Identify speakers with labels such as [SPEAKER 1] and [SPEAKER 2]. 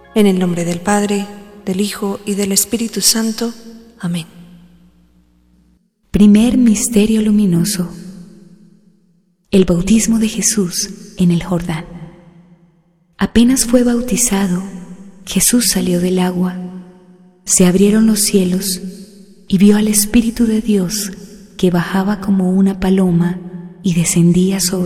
[SPEAKER 1] En el nombre del Padre, del Hijo y del Espíritu Santo. Amén.
[SPEAKER 2] Primer misterio luminoso: el bautismo de Jesús en el Jordán. Apenas fue bautizado, Jesús salió del agua. Se abrieron los cielos y vio al Espíritu de Dios que bajaba como una paloma y descendía sobre